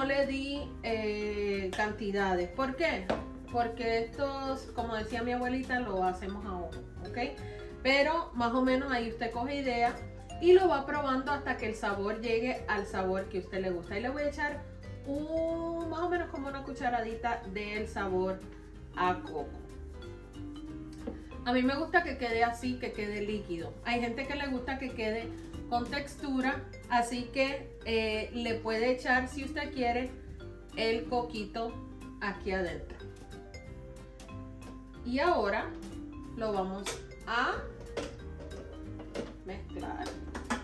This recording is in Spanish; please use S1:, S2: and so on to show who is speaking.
S1: le di cantidades. ¿Por qué? Porque estos, como decía mi abuelita, lo hacemos a ojo, ¿ok? Pero más o menos ahí usted coge idea y lo va probando hasta que el sabor llegue al sabor que a usted le gusta. Y le voy a echar más o menos como una cucharadita del sabor a coco. A mí me gusta que quede así, que quede líquido. Hay gente que le gusta que quede con textura, así que le puede echar, si usted quiere, el coquito aquí adentro. Y ahora lo vamos a mezclar.